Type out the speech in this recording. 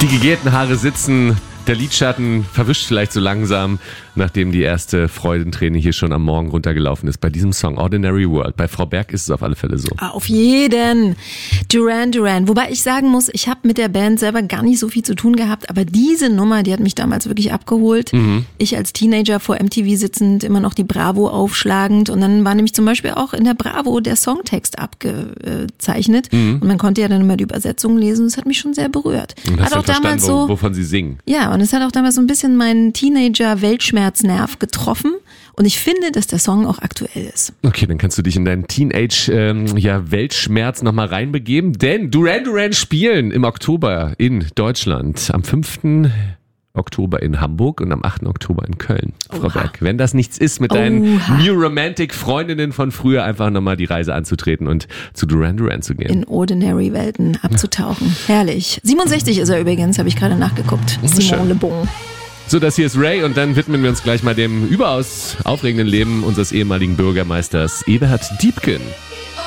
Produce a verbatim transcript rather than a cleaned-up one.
Die gegelten Haare sitzen, der Lidschatten verwischt vielleicht so langsam, nachdem die erste Freudenträne hier schon am Morgen runtergelaufen ist bei diesem Song Ordinary World. Bei Frau Berg ist es auf alle Fälle so. Auf jeden. Duran Duran. Wobei ich sagen muss, ich habe mit der Band selber gar nicht so viel zu tun gehabt, aber diese Nummer, die hat mich damals wirklich abgeholt. Mhm. Ich als Teenager vor M T V sitzend, immer noch die Bravo aufschlagend, und dann war nämlich zum Beispiel auch in der Bravo der Songtext abgezeichnet, mhm. und man konnte ja dann immer die Übersetzung lesen. Das hat mich schon sehr berührt. Und hast hat auch damals so, wovon sie singen. Ja, und es hat auch damals so ein bisschen meinen Teenager-Weltschmerznerv getroffen. Und ich finde, dass der Song auch aktuell ist. Okay, dann kannst du dich in deinen Teenage ähm, ja, Weltschmerz nochmal reinbegeben. Denn Duran Duran spielen im Oktober in Deutschland. Am fünften Oktober in Hamburg und am achten Oktober in Köln. Frau Oha. Berg, wenn das nichts ist, mit deinen Oha. New Romantic Freundinnen von früher einfach nochmal die Reise anzutreten und zu Duran Duran zu gehen. In Ordinary Welten abzutauchen. Ja. Herrlich. siebenundsechzig ist er übrigens, habe ich gerade nachgeguckt. Simon Le Bon. So, das hier ist Ray, und dann widmen wir uns gleich mal dem überaus aufregenden Leben unseres ehemaligen Bürgermeisters Eberhard Diepgen.